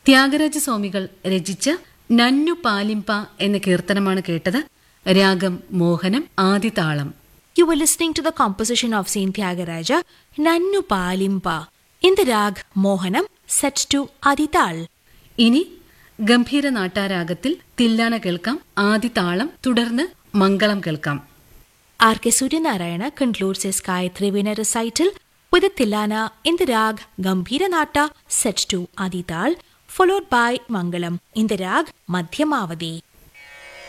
ത്യാഗരാജസ്വാമികൾ രചിച്ച നന്നു പാലിംപ എന്ന കീർത്തനമാണ് കേട്ടത്. രാഗം മോഹനം, ആദിതാളം. You were listening to the composition of Saint Tyagaraja, Nannu Palimpa, in the rag Mohanam, set to Adital. ഇനി ഗംഭീര നാട്ടാരാഗത്തിൽ തില്ലാന കേൾക്കാം, ആദിതാളം, തുടർന്ന് മംഗളം കേൾക്കാം. R.K. Suryanarayana concludes his Gayatri Veena recital with a Tillana in the rag Gambhira Nata set to Adital, followed by Mangalam in the rag Madhyamavadi.